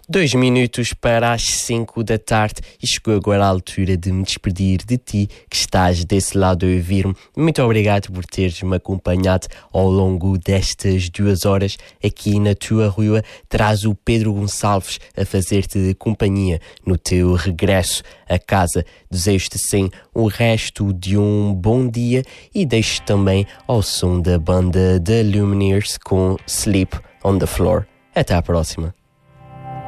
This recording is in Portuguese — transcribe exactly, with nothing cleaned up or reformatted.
Dois minutos para as cinco da tarde e chegou agora a altura de me despedir de ti que estás desse lado a ouvir-me. Muito obrigado por teres-me acompanhado ao longo destas duas horas aqui na tua rua. Traz o Pedro Gonçalves a fazer-te companhia no teu regresso a casa. Desejo-te sim o resto de um bom dia e deixo também ao som da banda The Lumineers com Sleep on the Floor. Até à próxima.